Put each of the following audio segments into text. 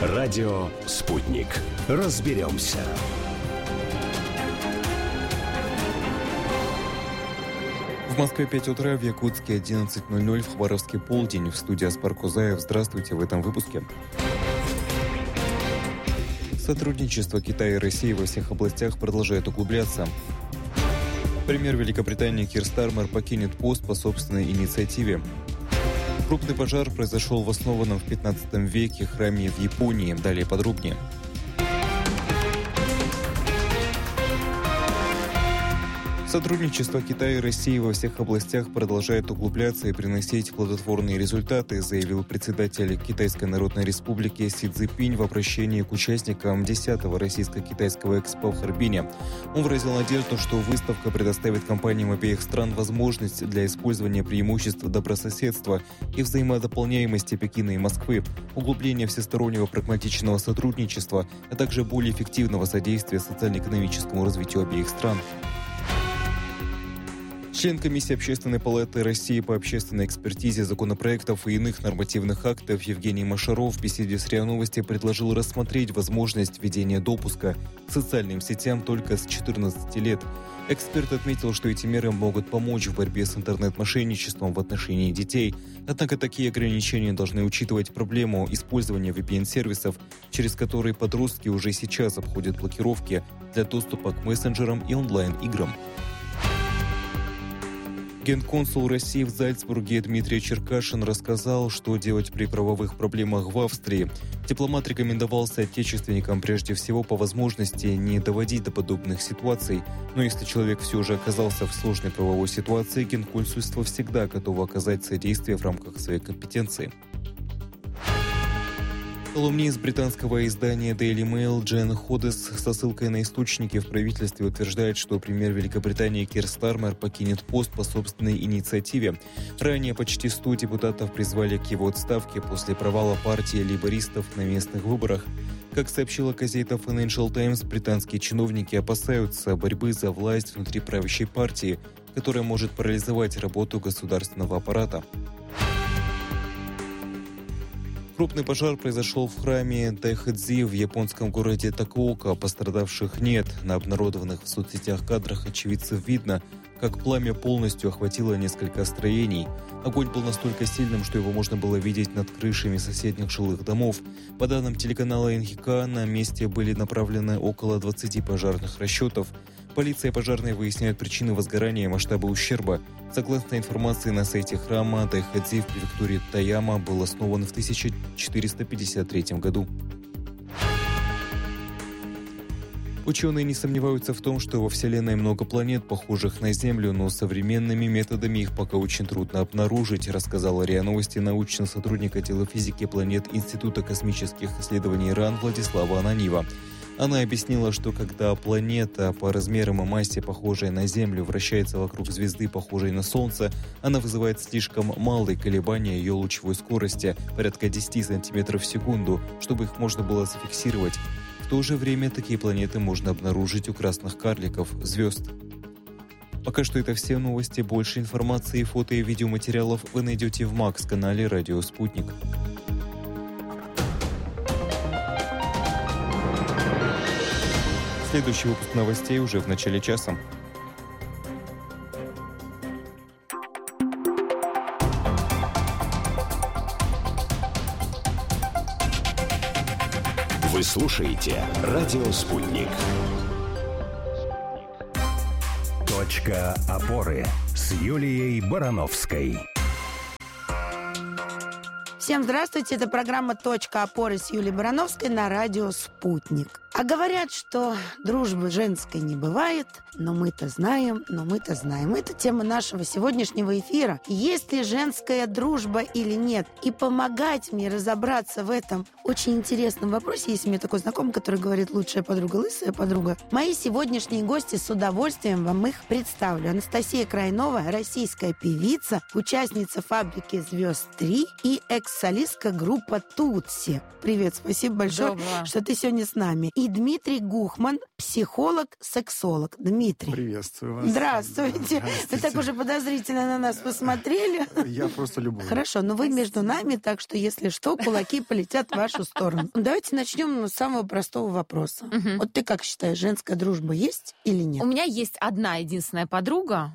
Радио «Спутник». Разберемся. В Москве 5 утра, в Якутске 11:00, в Хабаровске полдень. В студии Аспар Кузаев. Здравствуйте в этом выпуске. Сотрудничество Китая и России во всех областях продолжает углубляться. Премьер Великобритании Кир Стармер покинет пост по собственной инициативе. Крупный пожар произошел в основанном в 15 веке храме в Японии. Далее подробнее. Сотрудничество Китая и России во всех областях продолжает углубляться и приносить плодотворные результаты, заявил председатель Китайской Народной Республики Си Цзиньпинь в обращении к участникам 10-го российско-китайского экспо в Харбине. Он выразил надежду, что выставка предоставит компаниям обеих стран возможность для использования преимуществ добрососедства и взаимодополняемости Пекина и Москвы, углубления всестороннего прагматичного сотрудничества, а также более эффективного содействия социально-экономическому развитию обеих стран. Член комиссии Общественной палаты России по общественной экспертизе законопроектов и иных нормативных актов Евгений Машаров в беседе с РИА Новости предложил рассмотреть возможность введения допуска к социальным сетям только с 14 лет. Эксперт отметил, что эти меры могут помочь в борьбе с интернет-мошенничеством в отношении детей. Однако такие ограничения должны учитывать проблему использования VPN-сервисов, через которые подростки уже сейчас обходят блокировки для доступа к мессенджерам и онлайн-играм. Генконсул России в Зальцбурге Дмитрий Черкашин рассказал, что делать при правовых проблемах в Австрии. Дипломат рекомендовал соотечественникам прежде всего по возможности не доводить до подобных ситуаций. Но если человек все же оказался в сложной правовой ситуации, Генконсульство всегда готово оказать содействие в рамках своей компетенции. Колумнист британского издания Daily Mail Джен Ходес со ссылкой на источники в правительстве утверждает, что премьер Великобритании Кир Стармер покинет пост по собственной инициативе. Ранее почти 100 депутатов призвали к его отставке после провала партии лейбористов на местных выборах. Как сообщила газета Financial Times, британские чиновники опасаются борьбы за власть внутри правящей партии, которая может парализовать работу государственного аппарата. Крупный пожар произошел в храме Дайхэцзи в японском городе Такуока. Пострадавших нет. На обнародованных в соцсетях кадрах очевидцев видно, как пламя полностью охватило несколько строений. Огонь был настолько сильным, что его можно было видеть над крышами соседних жилых домов. По данным телеканала НХК, на месте были направлены около 20 пожарных расчетов. Полиция и пожарные выясняют причины возгорания и масштабы ущерба. Согласно информации на сайте храма, Дайхэцзи в префектуре Таяма был основан в 1453 году. Ученые не сомневаются в том, что во Вселенной много планет, похожих на Землю, но современными методами их пока очень трудно обнаружить, рассказала РИА Новости научный сотрудник отдела физики планет Института космических исследований РАН Владислава Ананьева. Она объяснила, что когда планета по размерам и массе, похожая на Землю, вращается вокруг звезды, похожей на Солнце, она вызывает слишком малые колебания ее лучевой скорости, порядка 10 см в секунду, чтобы их можно было зафиксировать. В то же время такие планеты можно обнаружить у красных карликов, звезд. Пока что это все новости. Больше информации, фото и видеоматериалов вы найдете в МАКС-канале «Радио Спутник». Следующий выпуск новостей уже в начале часа. Вы слушаете «Радио Спутник». Точка опоры с Юлией Барановской. Всем здравствуйте, это программа «Точка опоры» с Юлией Барановской на радио «Спутник». А говорят, что дружбы женской не бывает, но мы-то знаем. Это тема нашего сегодняшнего эфира. Есть ли женская дружба или нет? И помогать мне разобраться в этом очень интересном вопросе, есть у меня такой знакомый, который говорит: лучшая подруга, лысая подруга. Мои сегодняшние гости, с удовольствием вам их представлю. Анастасия Крайнова, российская певица, участница «Фабрики звезд 3» и экс-солистка группы «Тутси». Привет, спасибо большое, что ты сегодня с нами. И и Дмитрий Гухман, психолог-сексолог. Дмитрий. Приветствую вас. Здравствуйте. Вы так уже подозрительно на нас посмотрели. Я просто люблю. Хорошо, но вы между нами, так что, если что, кулаки полетят в вашу сторону. Давайте начнем с самого простого вопроса. Вот ты как считаешь, женская дружба есть или нет? У меня есть одна единственная подруга,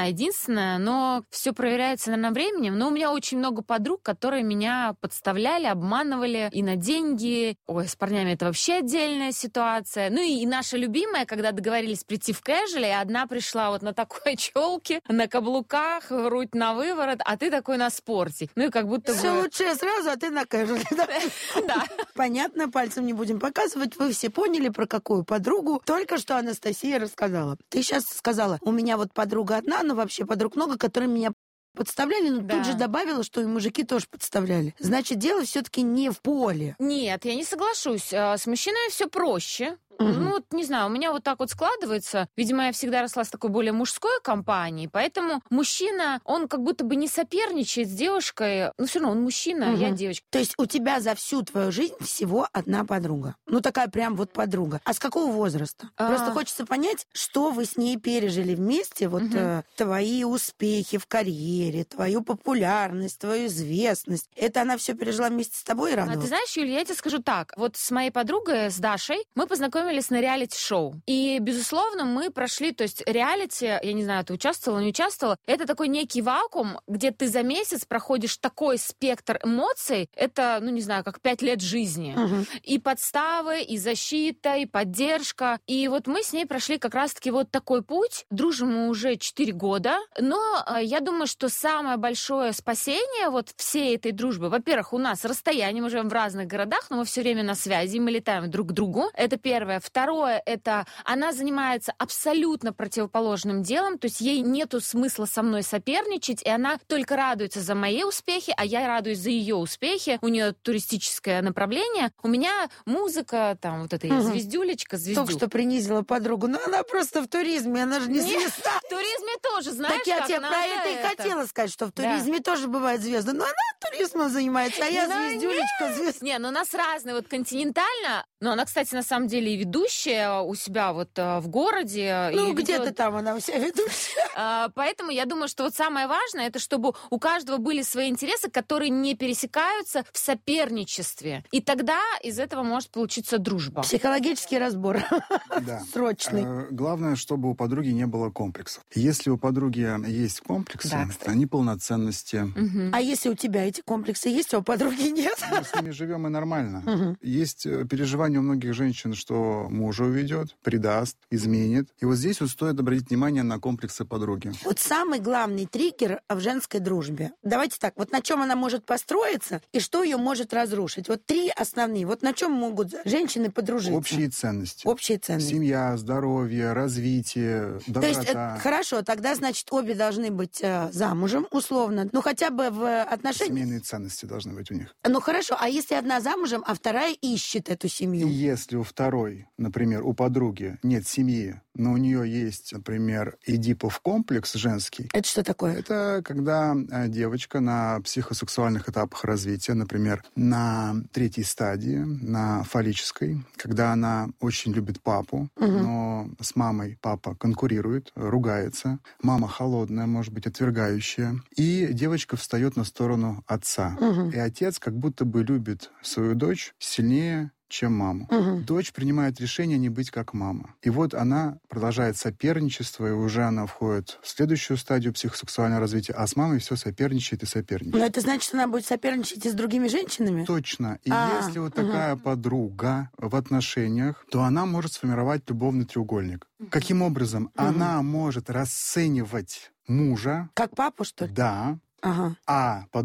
но все проверяется, наверное, временем. Но у меня очень много подруг, которые меня подставляли, обманывали и на деньги. Ой, с парнями это вообще отдельная ситуация. Ну и наша любимая, когда договорились прийти в кэжуале, и одна пришла вот на такой челке, на каблуках, грудь на выворот, а ты такой на спорте. Ну и как будто бы... Все лучше сразу, а ты на кэжуале. Да. Понятно, пальцем не будем показывать. Вы все поняли, про какую подругу только что Анастасия рассказала. Ты сейчас сказала, у меня вот подруга одна, но вообще подруг много, которые меня подставляли, но тут же добавила, что и мужики тоже подставляли. Значит, дело все-таки не в поле. Нет, я не соглашусь. С мужчинами все проще. Ну, вот, не знаю, у меня вот так вот складывается. Видимо, я всегда росла с такой более мужской компанией, поэтому мужчина, он как будто бы не соперничает с девушкой, но все равно он мужчина, я девочка. То есть у тебя за всю твою жизнь всего одна подруга. Ну, такая прям вот подруга. А с какого возраста? Просто хочется понять, что вы с ней пережили вместе, вот твои успехи в карьере, твою популярность, твою известность. Это она все пережила вместе с тобой и радовалась? Ты знаешь, Юлия, я тебе скажу так. Вот с моей подругой, с Дашей, мы познакомились на реалити-шоу. И, безусловно, мы прошли, то есть реалити, я не знаю, ты участвовала, не участвовала, это такой некий вакуум, где ты за месяц проходишь такой спектр эмоций, это, ну, не знаю, как 5 лет жизни. И подставы, и защита, и поддержка. И вот мы с ней прошли как раз-таки вот такой путь. Дружим мы уже 4 года, но я думаю, что самое большое спасение вот всей этой дружбы, во-первых, у нас расстояние, мы живем в разных городах, но мы все время на связи, мы летаем друг к другу. Это первое. Второе, это она занимается абсолютно противоположным делом, то есть ей нету смысла со мной соперничать, и она только радуется за мои успехи, а я радуюсь за ее успехи. У нее туристическое направление, у меня музыка, там вот эта я звездюлечка, Только что принизила подругу, но она просто в туризме, она же не звезда. В туризме тоже, знаешь, так я как тебе про это и хотела сказать, что в туризме тоже бывают звезды, но она туризмом занимается, а я звездюлечка. Не, ну у нас разные, вот континентально, но она, кстати, на самом деле и ведущая у себя вот в городе. Ну, где-то там она у себя ведущая. Поэтому я думаю, что вот самое важное, это чтобы у каждого были свои интересы, которые не пересекаются в соперничестве. И тогда из этого может получиться дружба. Психологический разбор. Да. Срочный. Главное, чтобы у подруги не было комплексов. Если у подруги есть комплексы, они полноценности. А если у тебя эти комплексы есть, а у подруги нет? Мы с ними живем и нормально. Есть переживания у многих женщин, что мужа уведет, предаст, изменит. И вот здесь вот стоит обратить внимание на комплексы подруги. Вот самый главный триггер в женской дружбе. Давайте так, вот на чем она может построиться и что ее может разрушить. Вот 3 основные. Вот на чем могут женщины подружиться? Общие ценности. Общие ценности. Семья, здоровье, развитие, доброта. То есть, хорошо, тогда, значит, обе должны быть замужем, условно. Ну, хотя бы в отношениях. Семейные ценности должны быть у них. Ну, хорошо, а если одна замужем, а вторая ищет эту семью? И если у второй, например, у подруги нет семьи, но у нее есть, например, эдипов комплекс женский. Это что такое? Это когда девочка на психосексуальных этапах развития, например, на 3-й стадии, на фаллической, когда она очень любит папу, но с мамой папа конкурирует, ругается, мама холодная, может быть, отвергающая, и девочка встает на сторону отца. И отец как будто бы любит свою дочь сильнее, чем маму. Дочь принимает решение не быть как мама. И вот она продолжает соперничество, и уже она входит в следующую стадию психосексуального развития, а с мамой все соперничает и соперничает. Но это значит, что она будет соперничать и с другими женщинами? Точно. И если вот такая подруга в отношениях, то она может сформировать любовный треугольник. Каким образом? Она может расценивать мужа... Как папу, что ли? Да. Ага. А